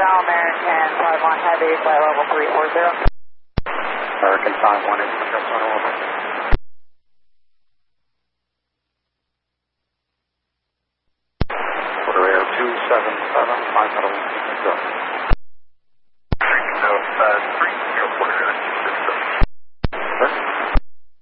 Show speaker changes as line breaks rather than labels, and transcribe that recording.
American 51 Heavy, flight level 340.
American 51 is just on over.